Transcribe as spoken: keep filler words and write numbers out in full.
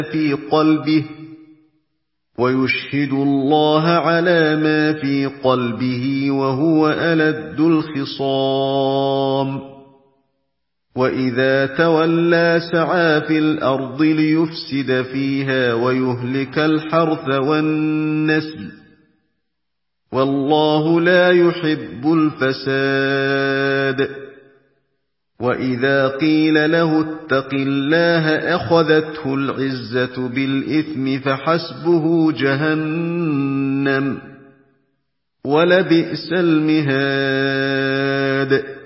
في قلبه ويشهد الله على ما في قلبه وهو ألد الخصام وإذا تولى سعى في الأرض ليفسد فيها ويهلك الحرث والنسل والله لا يحب الفساد وإذا قيل له اتق الله أخذته العزة بالإثم فحسبه جهنم ولبئس المهاد